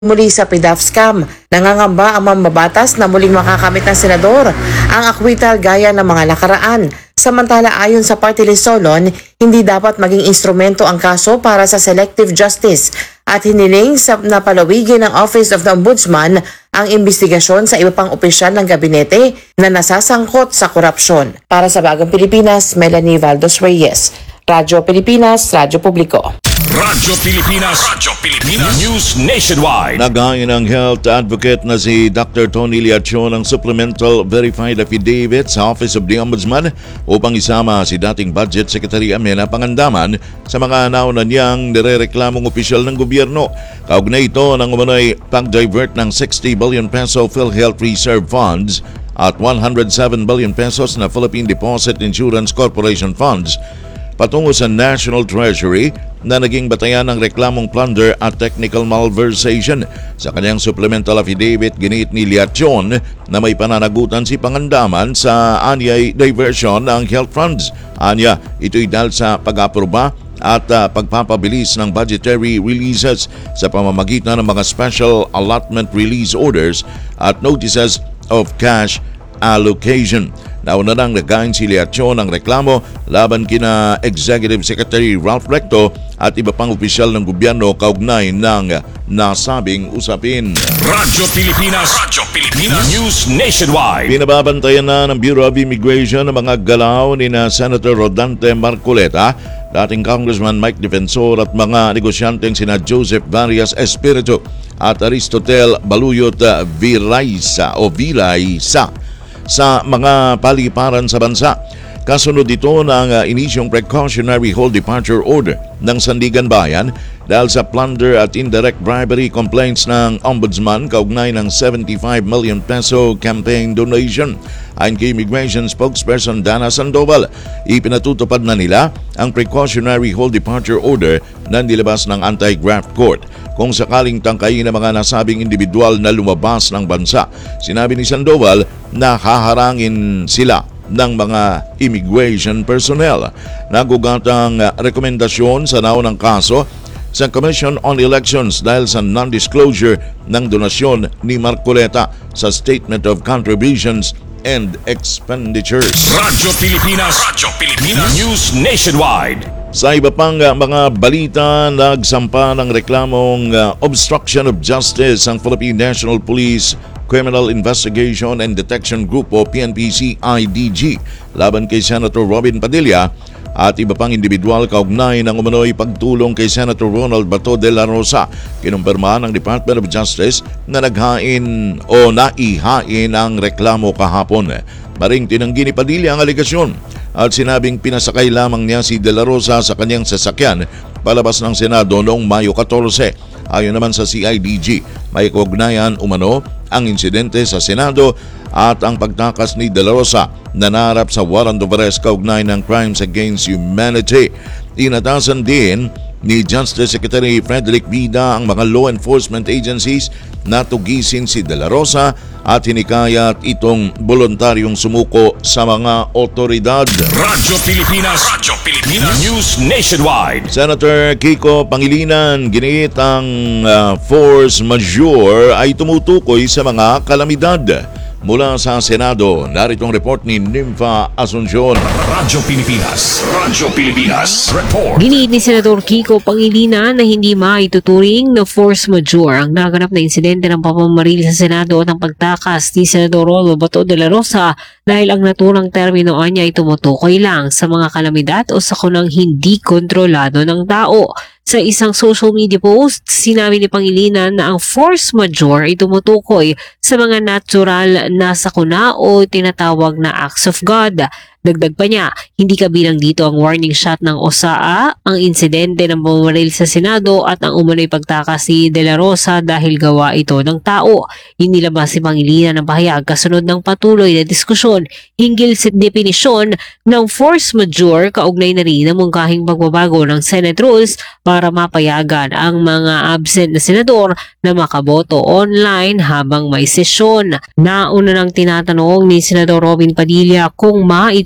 muli sa PDAF scam. Nangangamba ang mambabatas na muling makakamit ng senador ang akwital gaya ng mga nakaraan. Samantala ayon sa Party List Solon, hindi dapat maging instrumento ang kaso para sa selective justice at hiniling na palawigin ng Office of the Ombudsman ang investigasyon sa iba pang opisyal ng gabinete na nasasangkot sa korupsyon. Para sa Bagong Pilipinas, Melanie Valdos Reyes, Radyo Pilipinas, Radyo Publiko. Radyo Pilipinas News Nationwide. Naghain ng health advocate na si Dr. Tony Liacion ng supplemental verified affidavit sa Office of the Ombudsman upang isama si dating Budget Secretary Amenah Pangandaman sa mga nauna niyang nirereklamong opisyal ng gobyerno. Kaugnay ito ng umunay pag-divert ng 60 billion peso PhilHealth Reserve Funds at 107 billion pesos na Philippine Deposit Insurance Corporation Funds patungo sa National Treasury na naging batayan ng reklamong plunder at technical malversation. Sa kanyang supplemental affidavit, giniit ni Liacion na may pananagutan si Pangandaman sa anyay diversion ng health funds. Anya, ito'y dahil sa pag-aproba at pagpapabilis ng budgetary releases sa pamamagitan ng mga special allotment release orders at notices of cash allocation. Nauna nang nagain si Liacion ng reklamo laban kina Executive Secretary Ralph Recto at iba pang opisyal ng gobyerno kaugnay ng nasabing usapin. Radyo Pilipinas News Nationwide. Pinababantayan na ng Bureau of Immigration ang mga galaw ni na Senator Rodante Marcoleta, dating Congressman Mike Defensor at mga negosyanteng sina Joseph Varias Espiritu at Aristotel Baluyot Viraysa sa mga paliparan sa bansa. Kasunod dito ng inisyong precautionary hold departure order ng Sandigan Bayan dahil sa plunder at indirect bribery complaints ng Ombudsman kaugnay ng 75 million peso campaign donation. Ayon kay Immigration spokesperson Dana Sandoval, ipinatutupad na nila ang precautionary hold departure order na nilabas ng Anti-Graft Court kung sakaling tangkayin ng mga nasabing individual na lumabas ng bansa. Sinabi ni Sandoval na haharangin sila ng mga immigration personnel. Nagugat ang rekomendasyon sa naunang kaso sa Commission on Elections dahil sa non-disclosure ng donasyon ni Marcoleta sa Statement of Contributions and Expenditures. Radyo Pilipinas News Nationwide. Sa iba pang mga balita, nagsampa ng reklamong obstruction of justice ang Philippine National Police Criminal Investigation and Detection Group o PNP-CIDG laban kay Senator Robin Padilla at iba pang individual kaugnay ng umano'y pagtulong kay Senator Ronald Bato de la Rosa. Kinumpirma ng Department of Justice na naihain ang reklamo kahapon. Maring tinanggi ni Padilla ang aligasyon at sinabing pinasakay lamang niya si de la Rosa sa kanyang sasakyan palabas ng Senado noong Mayo 14. Ayon naman sa CIDG, may kaugnayan umano ang insidente sa Senado at ang pagtakas ni De La Rosa na narap sa warrant of arrest kaugnay ng crimes against humanity. Inatasan din ni Justice Secretary Frederick Vida ang mga law enforcement agencies na tugisin si De La Rosa at hinikayat itong voluntaryong sumuko sa mga otoridad. Radyo Pilipinas News Nationwide. Senator Kiko Pangilinan, giniit ang force majeure ay tumutukoy sa mga kalamidad. Mula sa Senado, narito ang report ni Nympha Asuncion. Radyo Pilipinas Report. Giniit ni Senador Kiko Pangilinan na hindi maituturing na force majeure ang naganap na insidente ng pamamaril sa Senado at ang pagtakas ni Senador Rolo Bato de la Rosa dahil ang naturang termino niya ay tumutukoy lang sa mga kalamidad o sakunang hindi kontrolado ng tao. Sa isang social media post, sinabi ni Pangilinan na ang force majeure ay tumutukoy sa mga natural na sakuna o tinatawag na acts of God. Dagdag pa niya, hindi kabilang dito ang warning shot ng OSAA, ang insidente ng pamamaril sa Senado at ang umano'y pagtakas ni De La Rosa dahil gawa ito ng tao. Inilabas si Pangilinan ng pahayag kasunod ng patuloy na diskusyon hinggil sa definisyon ng force majeure kaugnay na rin ang mungkahing pagbabago ng Senate rules para mapayagan ang mga absent na senador na makaboto online habang may sesyon. Nauna nang tinatanong ni Senador Robin Padilla kung maitutuloy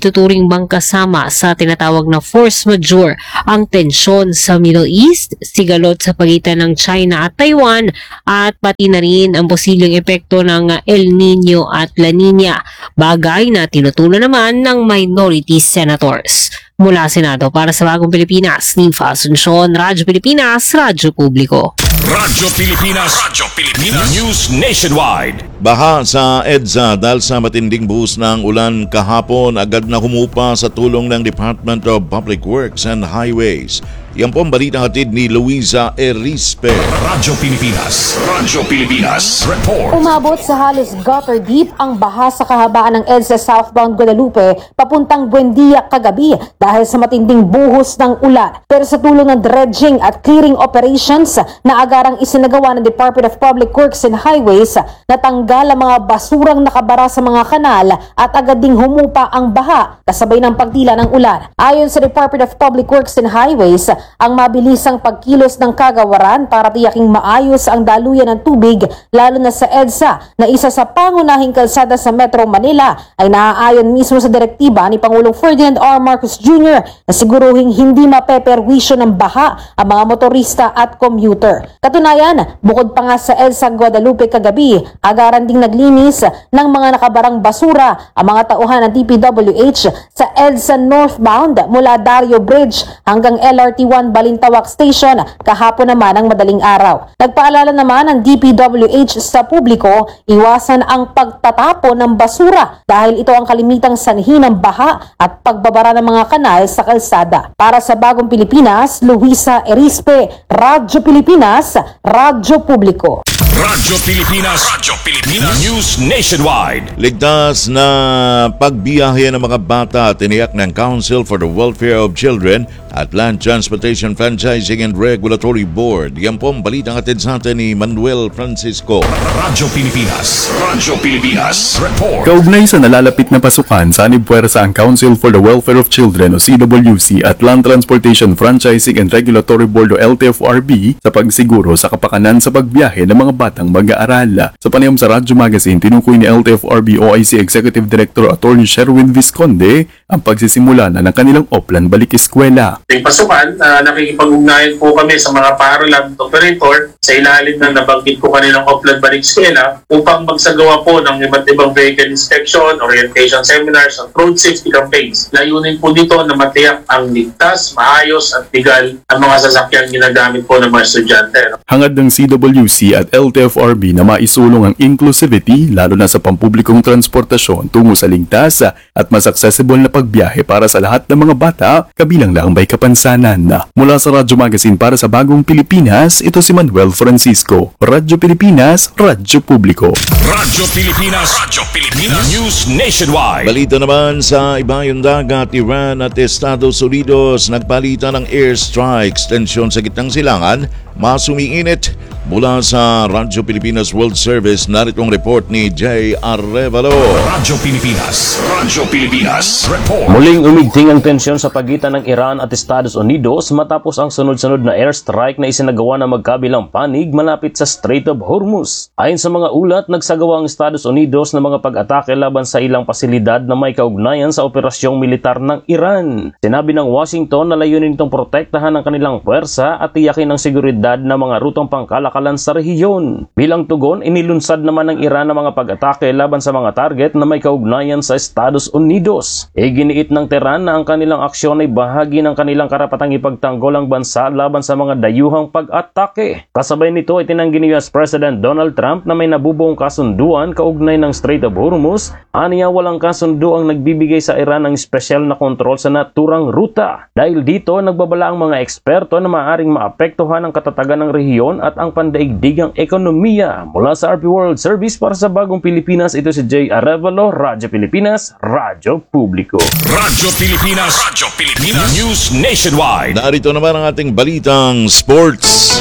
maituturing bang kasama sa tinatawag na force majeure ang tensyon sa Middle East, sigalot sa pagitan ng China at Taiwan at pati na rin ang posibleng epekto ng El Nino at La Nina, bagay na tinutulan naman ng minority senators. Mula Senado para sa Bagong Pilipinas, Nifa Asuncion, Radyo Pilipinas, Radyo Publiko. Radyo Pilipinas. Radyo Pilipinas. News Nationwide. Baha sa EDSA dahil sa matinding buhos ng ulan kahapon, agad na humupa sa tulong ng Department of Public Works and Highways. Yan po ang balita hatid ni Luisa Erispe. Radyo Pilipinas. Radyo Pilipinas. Report. Umabot sa halos gutter deep ang baha sa kahabaan ng EDSA southbound Guadalupe papuntang Buendia kagabi dahil sa matinding buhos ng ulan. Pero sa tulong ng dredging at clearing operations na agarang isinagawa ng Department of Public Works and Highways, natanggal ang mga basurang nakabara sa mga kanal at agad ding humupa ang baha kasabay ng pagtila ng ulan. Ayon sa Department of Public Works and Highways, ang mabilisang pagkilos ng kagawaran para tiyaking maayos ang daluyan ng tubig lalo na sa EDSA na isa sa pangunahing kalsada sa Metro Manila ay naaayon mismo sa direktiba ni Pangulong Ferdinand R. Marcos Jr. na siguruhing hindi mapeperwisyo ng baha ang mga motorista at commuter. Katunayan, bukod pa nga sa EDSA Guadalupe kagabi, agaran ding naglinis ng mga nakabarang basura ang mga tauhan ng DPWH sa EDSA northbound mula Dario Bridge hanggang LRT1 Balintawak Station kahapon naman ng madaling araw. Nagpaalala naman ang DPWH sa publiko, iwasan ang pagtatapon ng basura dahil ito ang kalimitang sanhi ng baha at pagbabara ng mga kanal sa kalsada. Para sa Bagong Pilipinas, Luisa Erispe, Radyo Pilipinas, Radyo Publiko. Radyo Pilipinas. Radyo Pilipinas. News Nationwide. Ligtas na pagbiyahe ng mga bata tiniyak ng Council for the Welfare of Children at Land Transportation Franchising and Regulatory Board. Yan po ang balitang atid sa atin ni Manuel Francisco. Radyo Pilipinas. Radyo Pilipinas. Report. Kaugnay sa nalalapit na pasukan, sanib puwersa ang Council for the Welfare of Children o CWC at Land Transportation Franchising and Regulatory Board o LTFRB sa pagsiguro sa kapakanan sa pagbiyahe ng mga batang mag-aaral. Sa panayam sa Radyo Magazine, tinukoy ni LTFRB OIC Executive Director Attorney Sherwin Visconde ang pagsisimula na ng kanilang Oplan Balik Eskwela. Yung pasukan, nakikipag-ugnayan po kami sa mga paralan at operator sa ilalim ng nabanggit ko kanilang Oplan Balik Eskwela upang magsagawa po ng iba't ibang vehicle inspection, orientation seminars at road safety campaigns. Layunin po dito na matiyak ang ligtas, maayos at legal ang mga sasakyang ginagamit po ng mga estudyante. Hangad ng CWC at LTFRB na maisulong ang inclusivity lalo na sa pampublikong transportasyon tungo sa ligtas at mas accessible na pagbiyahe para sa lahat ng mga bata, kabilang lang may kapansanan. Mula sa Radyo Magazine para sa Bagong Pilipinas, ito si Manuel Francisco. Radyo Pilipinas, Radyo Publiko. Radyo Pilipinas. Radyo Pilipinas. News Nationwide. Balita naman sa ibayong dagat, Iran at Estados Unidos nagpalitan ng airstrikes. Tensyon sa gitnang silangan, masumiinit. Mula sa Radyo Pilipinas World Service, narito ang report ni Jay Arevalo. Radyo Pilipinas. Radyo Pilipinas. Report. Muling umigting ang tensyon sa pagitan ng Iran at Estados Unidos matapos ang sunod-sunod na airstrike na isinagawa ng magkabilang panig malapit sa Strait of Hormuz. Ayon sa mga ulat, nagsagawa ang Estados Unidos ng mga pag-atake laban sa ilang pasilidad na may kaugnayan sa operasyong militar ng Iran. Sinabi ng Washington na layunin itong protektahan ang kanilang puwersa at tiyakin ang seguridad ng mga rutong pangkalakalan sa rehiyon. Bilang tugon, inilunsad naman ng Iran ang mga pag-atake laban sa mga target na may kaugnayan sa Estados Unidos. Iginiit ng Tehran na ang kanilang aksyon ay bahagi ng kanilang karapatang ipagtanggol ang bansa laban sa mga dayuhang pag-atake. Kasabay nito ay tinanggi ni US President Donald Trump na may nabubuong kasunduan kaugnay ng Strait of Hormuz. Aniya walang kasundo ang nagbibigay sa Iran ng espesyal na kontrol sa naturang ruta. Dahil dito, nagbabala ang mga eksperto na maaaring maapektuhan ang katatagan ng rehiyon at ang pandaigdigang ekonomiya. Mula sa RP World Service para sa Bagong Pilipinas, ito si Jay Arevalo, Radyo Pilipinas, Radyo Publiko. Radyo Pilipinas. Radyo Pilipinas. News Nationwide. Narito naman ang ating balitang sports.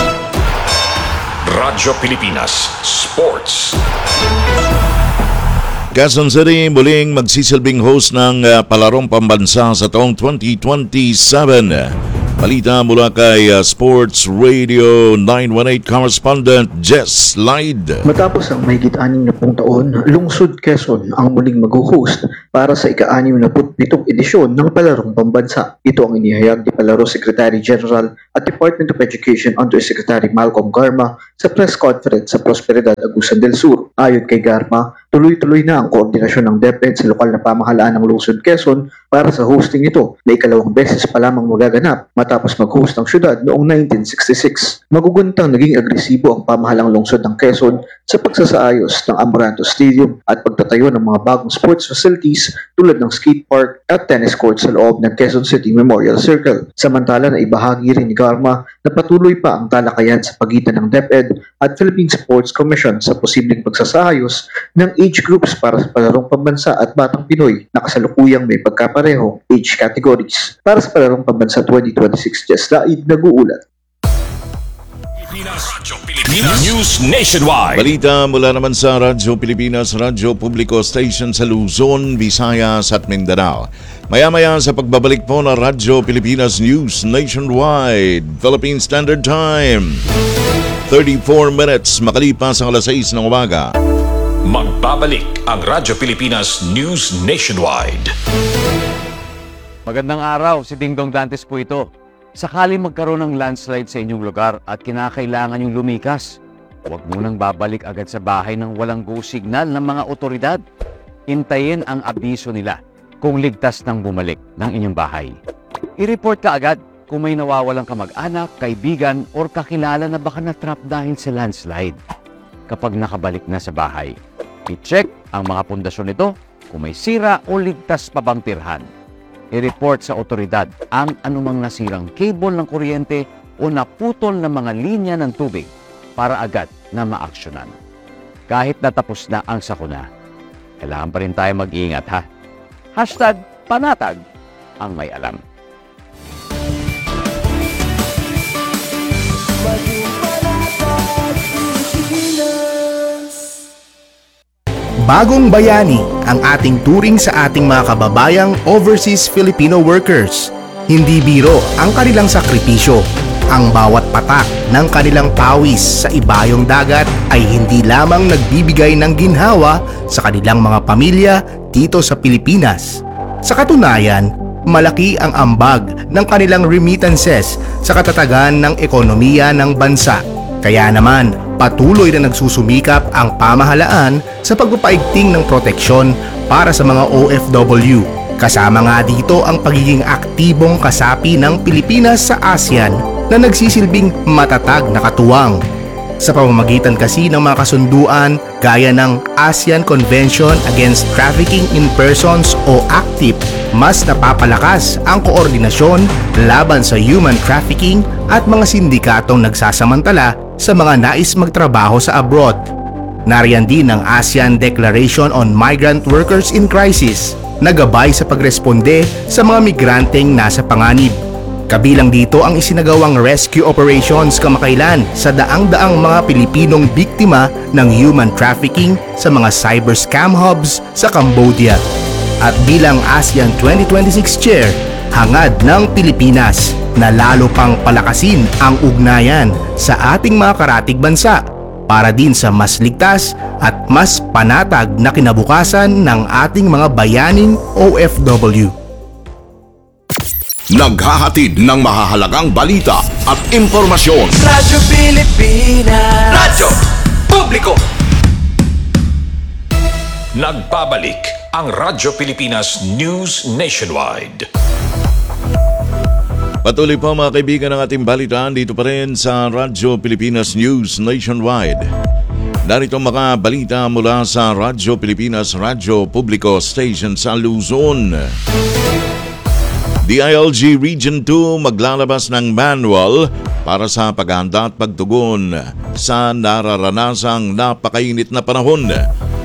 Radyo Pilipinas. Sports. Quezon City muling magsisilbing host ng palarong pambansa sa taong 2027. Balita mula kay Sports Radio 918 correspondent Jess Lide. Matapos ang mahigit 60 taon, Lungsod Quezon ang muling mag-host para sa ika-67 edisyon ng Palarong Pambansa. Ito ang inihayag ni Palaro Secretary General at Department of Education Undersecretary Malcolm Garma sa press conference sa Prosperidad, Agusan del Sur. Ayon kay Garma, tuloy-tuloy na ang koordinasyon ng DepEd sa lokal na pamahalaan ng Lungsod Quezon para sa hosting ito na ikalawang beses pa lamang magaganap matapos mag-host ng syudad noong 1966. Maguguntang naging agresibo ang pamahalang lungsod ng Quezon sa pagsasaayos ng Amoranto Stadium at pagtatayo ng mga bagong sports facilities tulad ng skate park at tennis court sa loob ng Quezon City Memorial Circle. Samantala na ibahagi rin ni Garma na patuloy pa ang talakayan sa pagitan ng DepEd at Philippine Sports Commission sa posibleng pagsasaayos ng age groups para sa Palarong Pambansa at Batang Pinoy na kasalukuyang may pagkaparehong age categories. Para sa Palarong Pambansa 2026, Jess Laid, nag-uulat. Radyo Pilipinas News Nationwide. Balita mula naman sa Radyo Pilipinas, Radyo Publiko Station sa Luzon, Visayas at Mindanao. Maya-maya sa pagbabalik po ng Radyo Pilipinas News Nationwide, Philippine Standard Time. 34 minutes makalipas ang alas 6 ng umaga. Magbabalik ang Radyo Pilipinas News Nationwide. Magandang araw, si Dingdong Dantes po ito. Sakali magkaroon ng landslide sa inyong lugar at kinakailangan yung lumikas, huwag munang babalik agad sa bahay ng walang go signal ng mga otoridad. Hintayin ang abiso nila kung ligtas nang bumalik ng inyong bahay. I-report ka agad kung may nawawalang kamag-anak, kaibigan, or kakilala na baka na-trap dahil sa landslide. Kapag nakabalik na sa bahay, i-check ang mga pundasyon nito kung may sira o ligtas pa bang tirhan. I-report sa otoridad ang anumang nasirang cable ng kuryente o naputol na mga linya ng tubig para agad na maaksyonan. Kahit natapos na ang sakuna, kailangan pa rin tayo mag-iingat ha. #panatag ang may alam. Bagong bayani ang ating turing sa ating mga kababayang overseas Filipino workers. Hindi biro ang kanilang sakripisyo. Ang bawat patak ng kanilang pawis sa ibayong dagat ay hindi lamang nagbibigay ng ginhawa sa kanilang mga pamilya dito sa Pilipinas. Sa katunayan, malaki ang ambag ng kanilang remittances sa katatagan ng ekonomiya ng bansa. Kaya naman, patuloy na nagsusumikap ang pamahalaan sa pagpapaigting ng proteksyon para sa mga OFW. Kasama nga dito ang pagiging aktibong kasapi ng Pilipinas sa ASEAN na nagsisilbing matatag na katuwang. Sa pamamagitan kasi ng mga kasunduan gaya ng ASEAN Convention Against Trafficking in Persons o ACTIP, mas napapalakas ang koordinasyon laban sa human trafficking at mga sindikatong nagsasamantala sa mga nais magtrabaho sa abroad. Nariyan din ang ASEAN Declaration on Migrant Workers in Crisis na gabay sa pagresponde sa mga migranteng nasa panganib. Kabilang dito ang isinagawang rescue operations kamakailan sa daang-daang mga Pilipinong biktima ng human trafficking sa mga cyber scam hubs sa Cambodia. At bilang ASEAN 2026 Chair, hangad ng Pilipinas na lalo pang palakasin ang ugnayan sa ating mga karatig bansa para din sa mas ligtas at mas panatag na kinabukasan ng ating mga bayaning OFW. Naghahatid ng mahahalagang balita at impormasyon. Radyo Pilipinas. Radyo Publiko. Nagbabalik ang Radyo Pilipinas News Nationwide. Patuloy po mga kaibigan ng ating balitaan dito pa rin sa Radyo Pilipinas News Nationwide. Narito mga balita mula sa Radyo Pilipinas Radyo Publiko Station sa Luzon. DILG Region 2 maglalabas ng manual para sa paghahanda at pagtugon sa nararanasang napakainit na panahon.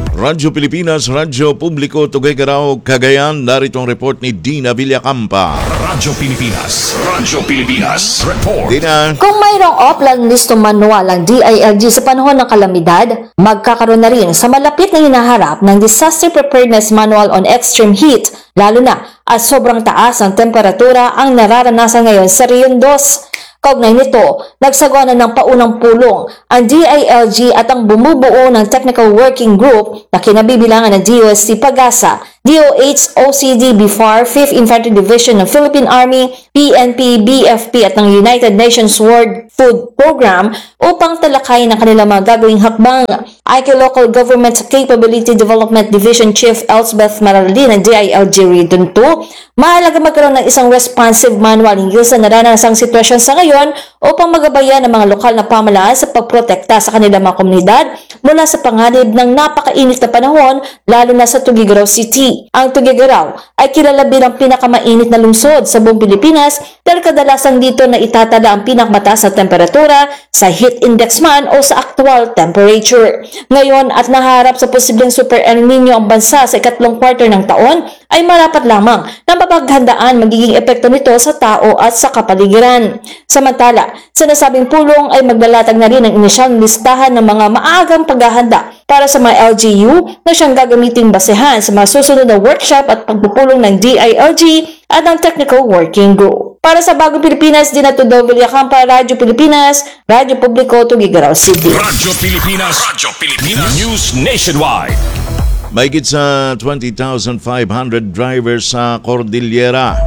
Radyo Pilipinas, Radyo Publiko, Tuguegarao, Cagayan. Narito ang report ni Dina Villacampa. Radyo Pilipinas. Radyo Pilipinas. Report. Dina. Kung mayroong offline listo manual ang DILG sa panahon ng kalamidad, magkakaroon na rin sa malapit na hinaharap ng Disaster Preparedness Manual on Extreme Heat, lalo na at sobrang taas ng temperatura ang nararanasan ngayon sa Rion 2. Kaugnay nito, nagsagawa na ng paunang pulong ang DILG at ang bumubuo ng Technical Working Group na kinabibilangan ng DOST Pag-asa, DOH, OCD, BFAR, 5th Infantry Division ng Philippine Army, PNP, BFP at ng United Nations World Food Program upang talakayin ang kanilang mga gagawing hakbang. IK Local Government Capability Development Division Chief Elsbeth Maralin ng DILG Region 2, mahalaga magkaroon ng isang responsive manual hinggil sa naranasang sitwasyon sa ngayon upang magabayan ang mga lokal na pamahalaan sa pagprotekta sa kanilang mga komunidad mula sa panganib ng napakainit na panahon, lalo na sa Tuguegarao City. Ang Tuguegarao ay kilala bilang pinakamainit na lungsod sa buong Pilipinas dahil kadalasang dito na itatala ang pinakamataas na temperatura sa heat index man o sa actual temperature. Ngayon at naharap sa posibleng Super El Nino ang bansa sa ikatlong quarter ng taon, ay marapat lamang na mapaghandaan magiging epekto nito sa tao at sa kapaligiran. Samantala, sa nasabing pulong ay maglalatag na rin ang inisyal listahan ng mga maagang paghahanda para sa mga LGU na siyang gagamiting basehan sa mga susunod na workshop at pagpupulong ng DILG at ng Technical Working Group. Para sa Bagong Pilipinas, Dinatudo Villacampa, Radyo Pilipinas, Radyo Publiko, Tuguegarao City. Radyo Pilipinas. Radyo Pilipinas. News Nationwide. Mahigit sa 20,500 drivers sa Cordillera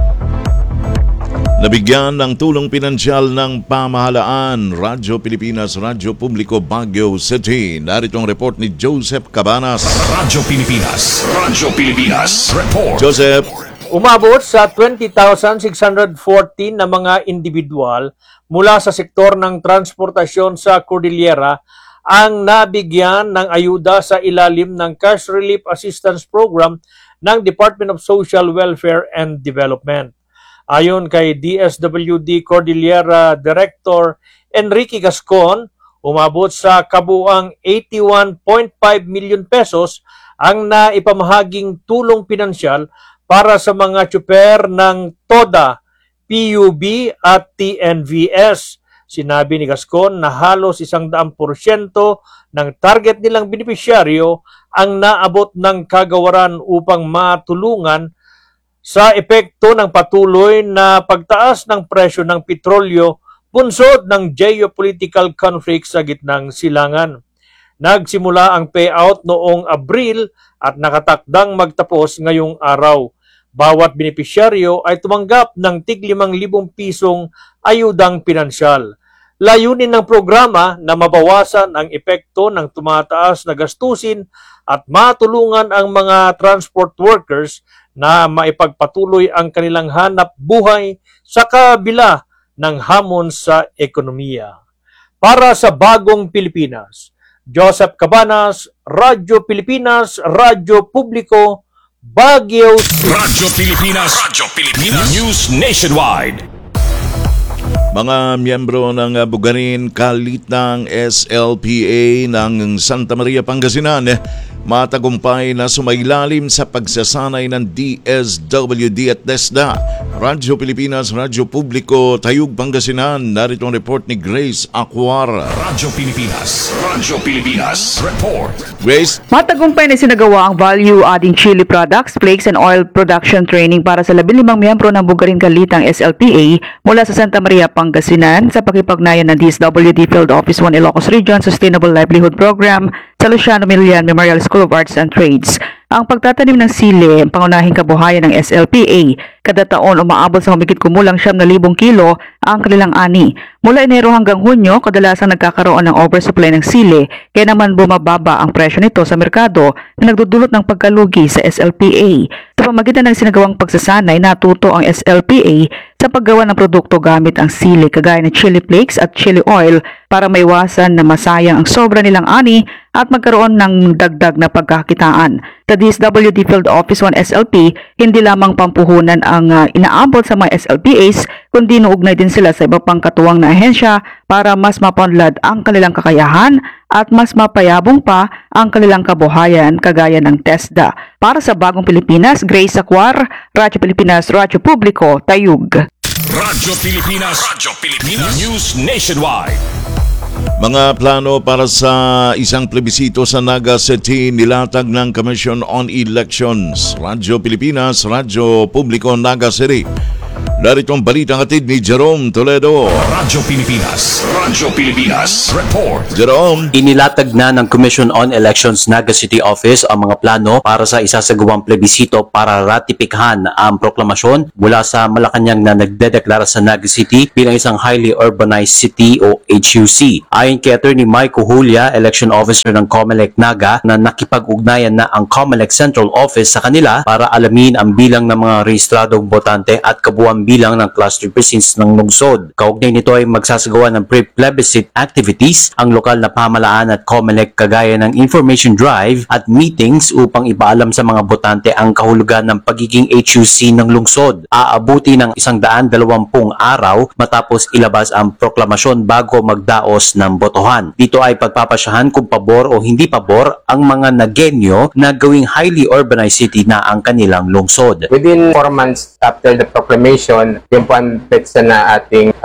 nabigyan ng tulong pinansyal ng pamahalaan. Radyo Pilipinas, Radyo Publiko, Baguio City. Narito ang report ni Joseph Cabanas. Radyo Pilipinas. Radyo Pilipinas. Report. Joseph. Umabot sa 20,614 na mga individual mula sa sektor ng transportasyon sa Cordillera ang nabigyan ng ayuda sa ilalim ng Cash Relief Assistance Program ng Department of Social Welfare and Development. Ayon kay DSWD Cordillera Director Enrique Gascon, umabot sa kabuang 81.5 million pesos ang naipamahaging tulong pinansyal para sa mga tsuper ng TODA, PUB at TNVS. Sinabi ni Gascon na halos 100% ng target nilang benepisyaryo ang naabot ng kagawaran upang matulungan sa epekto ng patuloy na pagtaas ng presyo ng petrolyo bunsod ng geopolitical conflict sa gitnang silangan. Nagsimula ang payout noong Abril at nakatakdang magtapos ngayong araw. Bawat benepisyaryo ay tumanggap ng tig 5,000 pisong ayudang pinansyal. Layunin ng programa na mabawasan ang epekto ng tumataas na gastusin at matulungan ang mga transport workers na maipagpatuloy ang kanilang hanap buhay sa kabila ng hamon sa ekonomiya. Para sa Bagong Pilipinas, Joseph Cabanas, Radyo Pilipinas, Radyo Publiko, Baguio City. Radyo Pilipinas. Radyo Pilipinas. News Nationwide. Mga miyembro ng Bugarin Kalitang SLPA ng Santa Maria, Pangasinan matagumpay na sumailalim sa pagsasanay ng DSWD at DESDA. Radyo Pilipinas, Radyo Publiko, Tayug, Pangasinan. Narito ang report ni Grace Aquara. Radyo Pilipinas. Radyo Pilipinas. Report. Grace. Matagumpay na sinagawa ang value-adding chili products, flakes and oil production training para sa 15 miyembro ng Bugarin Kalitang SLPA mula sa Santa Maria, Pangasinan sa pakipagnayan ng DSWD Field Office 1 Ilocos Region Sustainable Livelihood Program sa Luciano Milian Memorial School of Arts and Trades. Ang pagtatanim ng sili, ang pangunahing kabuhayan ng SLPA. Kada taon umaabot sa humigit kumulang 9,000 kilo ang kanilang ani. Mula Enero hanggang Hunyo, kadalasan nagkakaroon ng oversupply ng sili, kaya naman bumababa ang presyo nito sa merkado na nagdudulot ng pagkalugi sa SLPA. Sa pamagitan ng sinagawang pagsasanay, natuto ang SLPA sa paggawa ng produkto gamit ang sili kagaya ng chili flakes at chili oil para maiwasan na masayang ang sobra nilang ani at magkaroon ng dagdag na pagkakitaan. The DSWD Field Office 1 SLP, hindi lamang pampuhunan ang inaabot sa mga SLPAs, kundi nauugnay din sila sa iba pang katuwang na ahensya para mas mapunlad ang kanilang kakayahan at mas mapayabong pa ang kanilang kabuhayan kagaya ng TESDA. Para sa Bagong Pilipinas, Grace Acuar, Radyo Pilipinas, Radyo Publiko, Tayug. Radyo Pilipinas, News Nationwide. Mga plano para sa isang plebisito sa Naga City nilatag ng Commission on Elections. Radyo Pilipinas, Radyo Publiko, Naga City. Narito ang balitang hatid ni Jerome Toledo. Radyo Pilipinas, report. Jerome. Inilatag na ng Commission on Elections Naga City Office ang mga plano para sa isasagawang plebisito para ratifikahan ang proklamasyon mula sa Malacanang na nagdedeklara sa Naga City bilang isang highly urbanized city o HUC. Ayon kay Attorney Mike Julia, Election Officer ng COMELEC Naga, na nakipag-ugnayan na ang COMELEC Central Office sa kanila para alamin ang bilang ng mga rehistradong botante at kabuuan bilang ng cluster precincts ng lungsod. Kaugnay nito ay magsasagawa ng pre-plebiscite activities ang lokal na pamahalaan at COMELEC kagaya ng information drive at meetings upang ipaalam sa mga botante ang kahulugan ng pagiging HUC ng lungsod. Aabuti ng 120 araw matapos ilabas ang proklamasyon bago magdaos ng botohan. Dito ay pagpapasyahan kung pabor o hindi pabor ang mga nagenyo na gawing highly urbanized city na ang kanilang lungsod. Within 4 months after the proclamation, yung po ang petsa na ating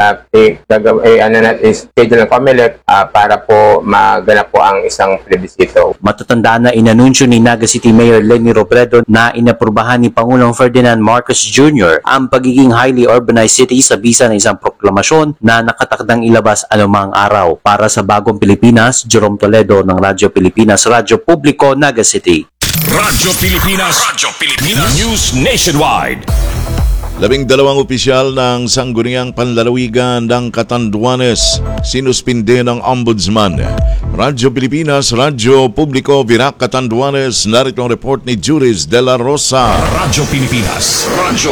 schedule ng COMELEC para po maganap po ang isang plebisito. Matatandaan na inanunsyo ni Naga City Mayor Lenny Robredo na inaprubahan ni Pangulong Ferdinand Marcos Jr. ang pagiging highly urbanized city sa bisa ng isang proklamasyon na nakatakdang ilabas anumang araw. Para sa Bagong Pilipinas, Jerome Toledo ng Radyo Pilipinas, Radyo Publiko, Naga City. Radyo Pilipinas, News Nationwide. 12 opisyal ng Sangguniang Panlalawigan ng Catanduanes sinuspinde ng Ombudsman. Radyo Pilipinas, Radyo Publiko, Virac, Catanduanes. Narito ang report ni Juris de la Rosa. Radyo Pilipinas,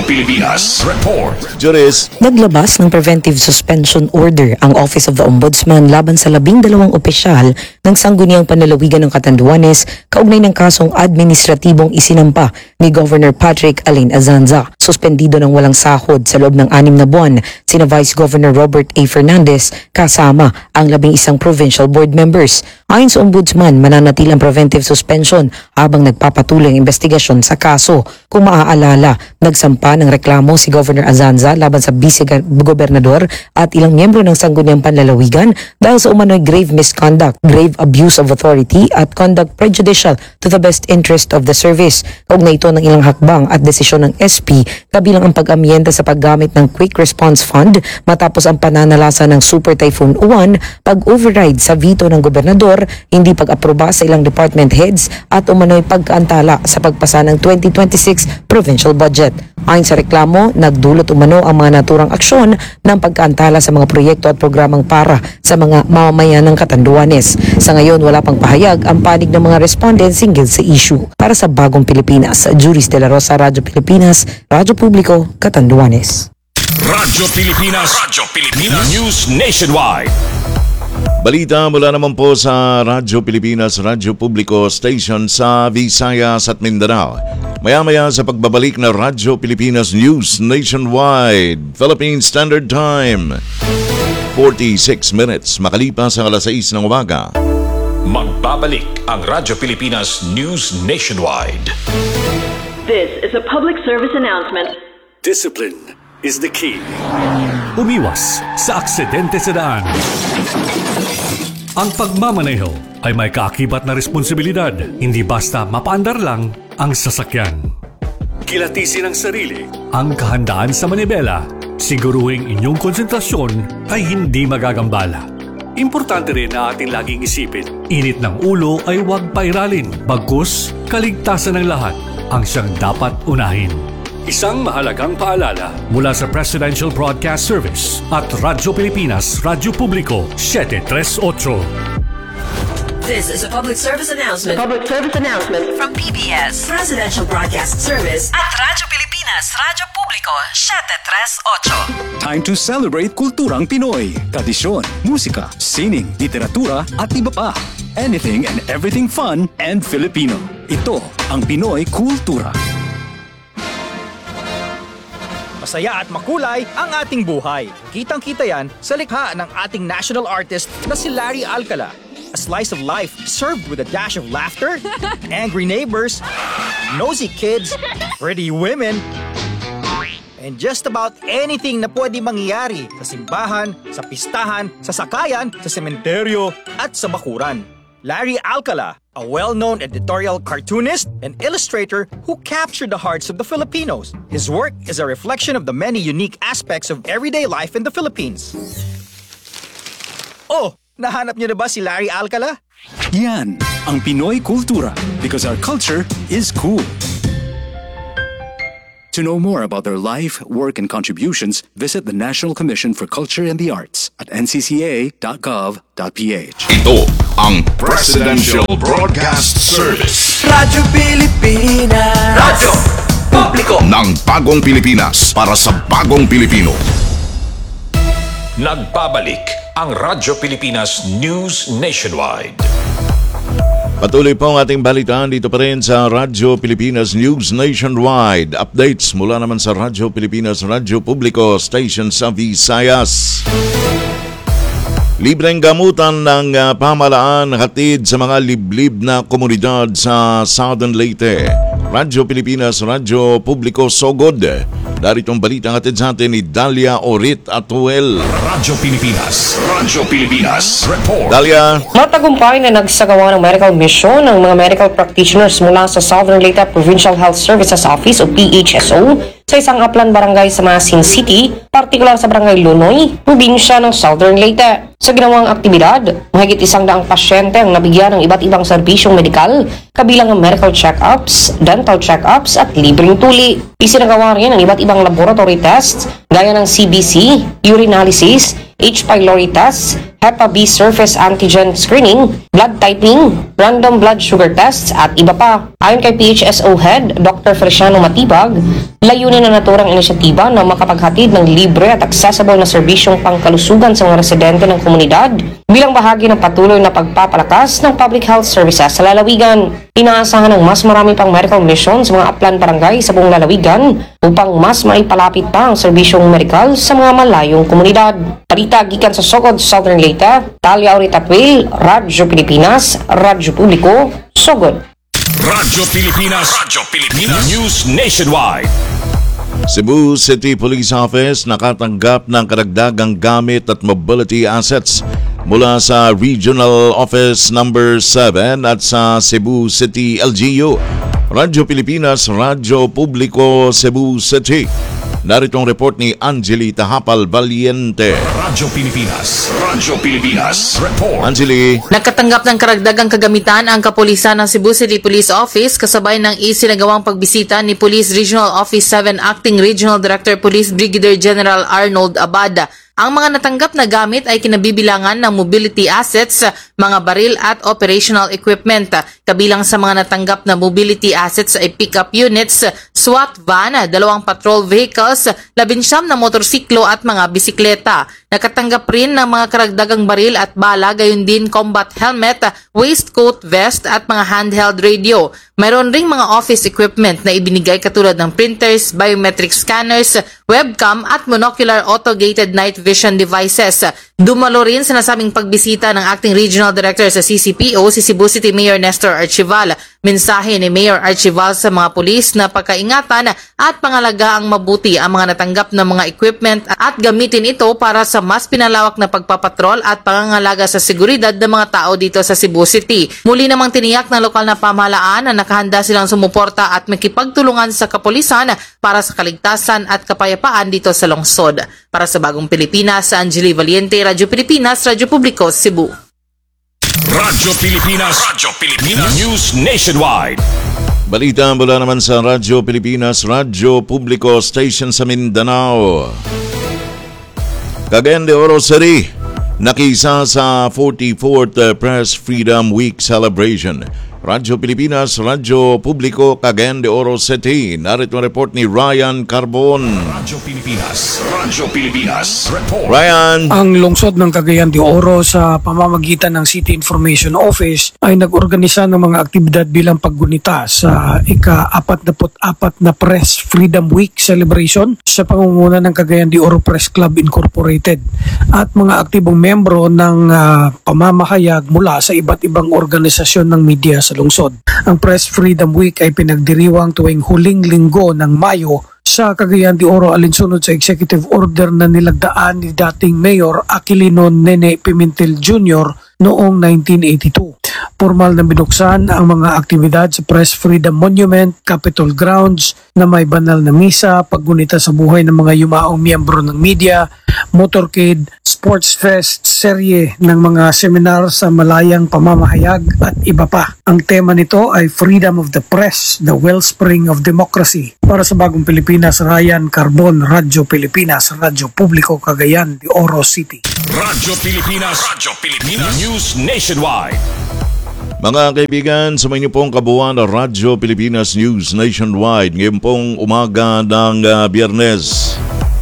report. Juris. Naglabas ng preventive suspension order ang Office of the Ombudsman laban sa 12 opisyal ng Sangguniang Panlalawigan ng Catanduanes kaugnay ng kasong administratibong isinampa ni Governor Patrick Alain Azanza. Suspendido ng walang sahod sa loob ng 6 na buwan sina Vice Governor Robert A. Fernandez kasama ang 11 provincial board members. Ayon sa Ombudsman, mananatili ang preventive suspension habang nagpapatuloy ang investigasyon sa kaso. Kung maaalala, nagsampa ng reklamo si Governor Azanza laban sa vice-gobernador at ilang miyembro ng Sangguniang Panlalawigan dahil sa umano'y grave misconduct, grave abuse of authority at conduct prejudicial to the best interest of the service. Kaugnay ito ng ilang hakbang at desisyon ng SP kabilang ang pag-amyenda sa paggamit ng Quick Response Fund matapos ang pananalasa ng Super Typhoon Uwan, pag-override sa veto ng gobernador, hindi pag-aproba sa ilang department heads at umano'y pagkaantala sa pagpasa ng 2026 provincial budget. Ayon sa reklamo, nagdulot umano ang mga naturang aksyon ng pagkaantala sa mga proyekto at programang para sa mga mamamayan ng Catanduanes. Sa ngayon, wala pang pahayag ang panig ng mga respondents hinggil sa issue. Para sa Bagong Pilipinas, Juris de la Rosa, Radyo Pilipinas, Radyo Publiko, Catanduanes. Radyo Pilipinas, News Nationwide. Balita mula naman po sa Radyo Pilipinas, Radyo Publiko Station sa Visayas at Mindanao. Maya-maya sa pagbabalik na Radyo Pilipinas News Nationwide, Philippine Standard Time. 46 minutes makalipas ang alas 6 ng umaga. Magbabalik ang Radyo Pilipinas News Nationwide. This is a public service announcement. Discipline is the key. Umiwas sa aksidente sa daan. Ang pagmamaneho ay may kaakibat na responsibilidad, hindi basta mapaandar lang ang sasakyan. Kilatisin ang sarili, ang kahandaan sa manibela, siguruhing inyong konsentrasyon ay hindi magagambala. Importante rin na ating laging isipin, init ng ulo ay huwag pairalin, bagkus kaligtasan ng lahat ang siyang dapat unahin. Isang mahalagang paalala mula sa Presidential Broadcast Service at Radyo Pilipinas, Radyo Publiko, 738. This is a public service announcement. From PBS, Presidential Broadcast Service at Radyo Pilipinas. Pilipinas, Radyo Publiko, 738. Time to celebrate kulturang Pinoy. Tradisyon, musika, sining, literatura at iba pa. Anything and everything fun and Filipino. Ito ang Pinoy Kultura. Masaya at makulay ang ating buhay. Kitang-kita yan sa likha ng ating national artist na si Larry Alcala. A slice of life served with a dash of laughter, angry neighbors, nosy kids, pretty women, and just about anything na pwede mangyari sa simbahan, sa pistahan, sa sakayan, sa sementeryo, at sa bakuran. Larry Alcala, a well-known editorial cartoonist and illustrator who captured the hearts of the Filipinos. His work is a reflection of the many unique aspects of everyday life in the Philippines. Oh, nahanap niyo na ba si Larry Alcala? Yan ang Pinoy Kultura because our culture is cool. To know more about their life, work, and contributions, visit the National Commission for Culture and the Arts at ncca.gov.ph. Ito ang Presidential Broadcast Service. Radyo Pilipinas. Radyo Publiko ng bagong Pilipinas para sa bagong Pilipino. Nagbabalik ang Radyo Pilipinas News Nationwide. Patuloy po ang ating balitaan dito pa rin sa Radyo Pilipinas News Nationwide. Updates mula naman sa Radyo Pilipinas Radyo Publiko Station sa Visayas. Libreng gamutan ng pamahalaan hatid sa mga liblib na komunidad sa Southern Leyte. Radyo Pilipinas Radyo Publiko Sogod. Daritong balita hatid sa atin ni Dalia Orit Atuel. Radyo Pilipinas Report. Dalia. Matagumpay na nagsagawa ng medical mission ng mga medical practitioners mula sa Southern Leyte Provincial Health Services Office o PHSO sa isang Aplan barangay sa Masin City, partikular sa barangay Lunoy, probinsya ng Southern Leyte. Sa ginawang aktibidad, mahigit 100 pasyente ang nabigyan ng iba't ibang serbisyong medikal, kabilang ang medical check-ups, dental check-ups at libreng tuli. Isinagawa rin ang iba't ibang laboratory tests gaya ng CBC, urinalysis, H. pylori test, Hepa B surface antigen screening, blood typing, random blood sugar tests at iba pa. Ayon kay PHSO Head Dr. Feliciano Matibag, layunin na naturang inisyatiba na makapaghatid ng libre at accessible na serbisyong pangkalusugan sa mga residente ng komunidad bilang bahagi ng patuloy na pagpapalakas ng public health services sa lalawigan. Inaasahan ng mas marami pang medical mission sa mga Aplan barangay sa buong lalawigan upang mas maipalapit pa ang serbisyong medikal sa mga malayong komunidad. Balita gikan sa Sogod, Southern Leyte, Talia Orit Atuel, Radyo Pilipinas, Radyo Publiko, Sogod. Radyo Pilipinas News Nationwide. Cebu City Police Office nakatanggap ng karagdagang gamit at mobility assets mula sa Regional Office Number 7 at sa Cebu City LGU. Radyo Pilipinas, Radyo Publiko, Cebu City. Narito ang report ni Angelita Hapal Valiente. Radyo Pilipinas Report. Angeli. Nakatanggap ng karagdagang kagamitan ang kapulisan ng Cebu City Police Office kasabay ng isinagawang pagbisita ni Police Regional Office 7 Acting Regional Director Police Brigadier General Arnold Abada. Ang mga natanggap na gamit ay kinabibilangan ng mobility assets, mga baril at operational equipment. Kabilang sa mga natanggap na mobility assets ay pick-up units, SWAT van, 2 patrol vehicles, 19 na motorsiklo at mga bisikleta. Nakatanggap rin ng mga karagdagang baril at bala, gayon din combat helmet, waistcoat, vest at mga handheld radio. Mayroon ring mga office equipment na ibinigay katulad ng printers, biometric scanners, webcam at monocular auto-gated night vision devices. Dumalo rin sa nasabing pagbisita ng Acting Regional Director sa CCPO si Cebu City Mayor Nestor Archival. Mensahe ni Mayor Archival sa mga pulis na pagkaingatan at pangalagaan mabuti ang mga natanggap na mga equipment at gamitin ito para sa mas pinalawak na pagpapatrol at pangangalaga sa seguridad ng mga tao dito sa Cebu City. Muli namang tiniyak ng lokal na pamahalaan na nakahanda silang sumuporta at makipagtulungan sa kapulisan para sa kaligtasan at kapayapaan dito sa lungsod. Para sa Bagong Pilipinas, Angeli Valiente, Radyo Pilipinas, Radyo Publiko, Cebu. Radyo Pilipinas News Nationwide. Balita mula naman sa Radyo Pilipinas, Radyo Publiko Station sa Mindanao. Cagayan de Oro City, nakisa sa 44th Press Freedom Week celebration. Radyo Pilipinas, Radyo Publiko, Cagayan de Oro City. Narito ang report ni Ryan Carbon. Radyo Pilipinas, Radyo Pilipinas, report. Ryan! Ang lungsod ng Cagayan de Oro sa pamamagitan ng City Information Office ay nag-organisa ng mga aktibidad bilang paggunita sa ika-44 na Press Freedom Week celebration sa pangunguna ng Cagayan de Oro Press Club Incorporated at mga aktibong membro ng pamamahayag mula sa iba't ibang organisasyon ng media sa lungsod. Ang Press Freedom Week ay pinagdiriwang tuwing huling linggo ng Mayo sa Cagayan de Oro alinsunod sa executive order na nilagdaan ni dating Mayor Aquilino Nene Pimentel Jr. noong 1982. Formal na binuksan ang mga aktibidad sa Press Freedom Monument, Capitol Grounds na may banal na misa, paggunita sa buhay ng mga yumaong miyembro ng media, motorcade, sports fest, serye ng mga seminar sa malayang pamamahayag at iba pa. Ang tema nito ay Freedom of the Press, the Wellspring of Democracy. Para sa Bagong Pilipinas, Ryan Carbon, Radyo Pilipinas, Radyo Publiko, Cagayan de Oro City. Radyo Pilipinas, News Nationwide. Mga kaibigan, sa inyo pong kabuuan ng Radyo Pilipinas News Nationwide ngayon pong umaga ng Biyernes,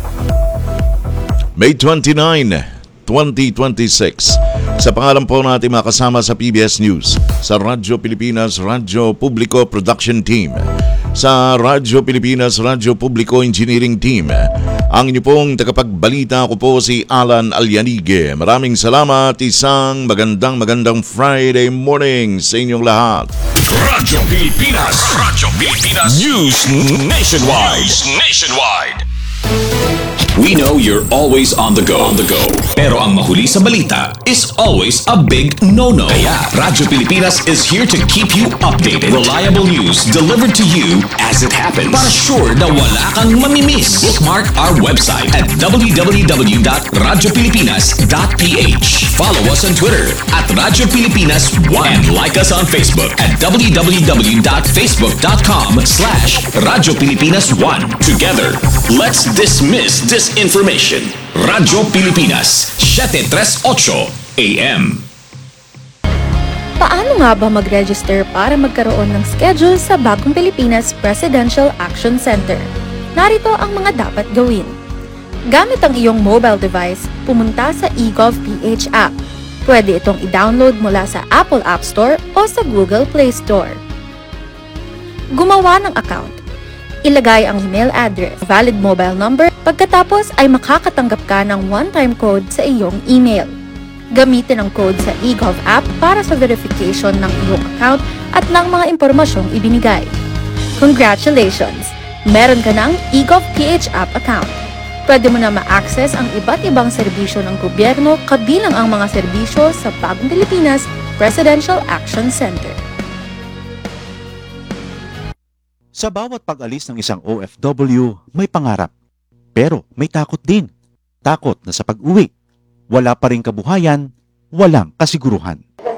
May 29, 2026. Sa pangalan po natin makasama sa PBS News, sa Radyo Pilipinas, Radyo Publiko Production Team, sa Radyo Pilipinas, Radyo Publiko Engineering Team. Ang inyo pong tagapagbalita ko po si Alan Alyanige. Maraming salamat, isang magandang Friday morning sa inyong lahat. Radyo Pilipinas, News Nationwide. We know you're always on the go. Pero ang mahuli sa balita is always a big no-no. Kaya Radyo Pilipinas is here to keep you updated. Reliable news delivered to you as it happens. Para sure na wala kang mamimiss. Bookmark our website at www.radiopilipinas.ph. Follow us on Twitter at Radyo Pilipinas 1 and like us on Facebook at www.facebook.com/Radyo Pilipinas 1. Together, let's dismiss disinformation. Radyo Pilipinas, 738 AM. Paano nga ba mag-register para magkaroon ng schedule sa Bagong Pilipinas Presidential Action Center? Narito ang mga dapat gawin. Gamit ang iyong mobile device, pumunta sa eGovPH app. Pwede itong i-download mula sa Apple App Store o sa Google Play Store. Gumawa ng account. Ilagay ang email address, valid mobile number, pagkatapos ay makakatanggap ka ng one-time code sa iyong email. Gamitin ang code sa eGov app para sa verification ng iyong account at ng mga impormasyong ibinigay. Congratulations! Meron ka ng eGovPH app account. Pwede mo na ma-access ang iba't ibang serbisyo ng gobyerno kabilang ang mga serbisyo sa Bagong Pilipinas Presidential Action Center. Sa bawat pag-alis ng isang OFW, may pangarap. Pero may takot din. Takot na sa pag-uwi, wala pa rin kabuhayan, walang kasiguruhan.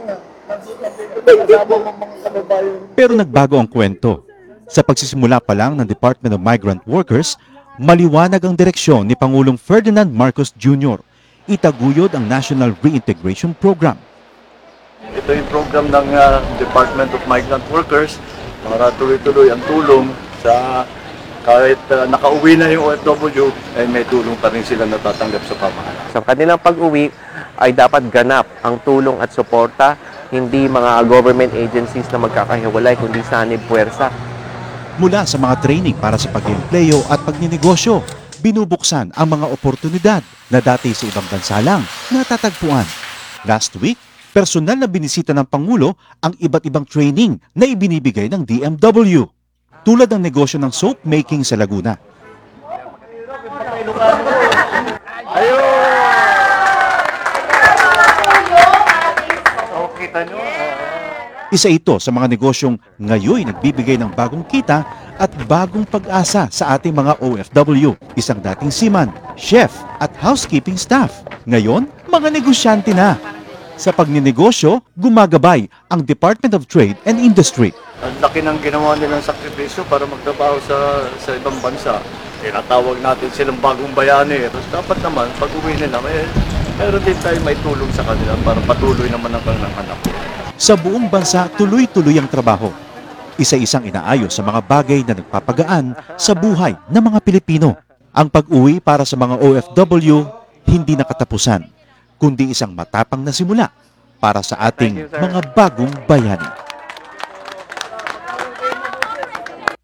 Pero nagbago ang kwento. Sa pagsisimula pa lang ng Department of Migrant Workers, maliwanag ang direksyon ni Pangulong Ferdinand Marcos Jr. Itaguyod ang National Reintegration Program. Ito yung program ng Department of Migrant Workers para tuloy-tuloy ang tulong sa kahit nakauwi na yung OFW, ay may tulong pa rin sila natatanggap sa pamahalaan. Sa kanilang pag-uwi ay dapat ganap ang tulong at suporta, hindi mga government agencies na magkakahiwalay, kundi sanib puwersa. Mula sa mga training para sa pag-empleyo at pagninegosyo, binubuksan ang mga oportunidad na dati sa ibang bansa lang natatagpuan. Last week, personal na binisita ng Pangulo ang iba't ibang training na ibinibigay ng DMW. Tulad ng negosyo ng soap making sa Laguna. Isa ito sa mga negosyong ngayon nagbibigay ng bagong kita at bagong pag-asa sa ating mga OFW. Isang dating seaman, chef at housekeeping staff. Ngayon, mga negosyante na. Sa pagninegosyo, gumagabay ang Department of Trade and Industry. Ang laki ng ginawa nilang sakripisyo para magtrabaho sa ibang bansa. Tinatawag natin silang bagong bayani. Tapos dapat naman, pag uwi nila, meron din tayo may tulong sa kanila para patuloy naman ang kanilang hanap. Sa buong bansa, tuloy-tuloy ang trabaho. Isa-isang inaayos sa mga bagay na nagpapagaan sa buhay ng mga Pilipino. Ang pag-uwi para sa mga OFW hindi nakatapusan, kundi isang matapang na simula para sa ating mga bagong bayani.